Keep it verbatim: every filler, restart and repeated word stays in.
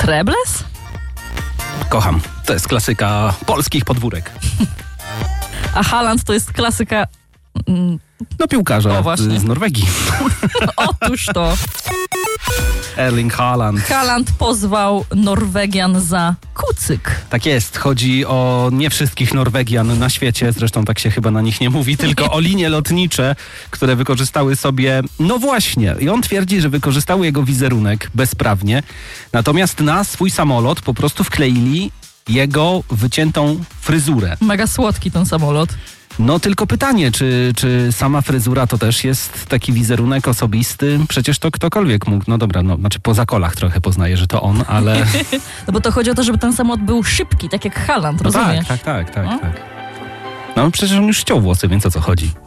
Trebles? Kocham. To jest klasyka polskich podwórek. A Haaland to jest klasyka... Mm, No piłkarza O, z, z Norwegii. otóż to. Erling Haaland. Haaland pozwał Norwegian za kucyk. Tak jest. Chodzi o nie wszystkich Norwegian na świecie, zresztą tak się chyba na nich nie mówi, tylko o linie lotnicze, które wykorzystały sobie... No właśnie. I on twierdzi, że wykorzystały jego wizerunek bezprawnie. Natomiast na swój samolot po prostu wkleili jego wyciętą fryzurę. Mega słodki ten samolot. No tylko pytanie, czy, czy sama fryzura to też jest taki wizerunek osobisty? Przecież to ktokolwiek mógł, no dobra, no znaczy po zakolach trochę poznaje, że to on, ale... No bo to chodzi o to, żeby ten samolot był szybki, tak jak Haaland, No rozumiesz? tak, tak, tak, tak, No. tak. No przecież on już ściął włosy, więc o co chodzi?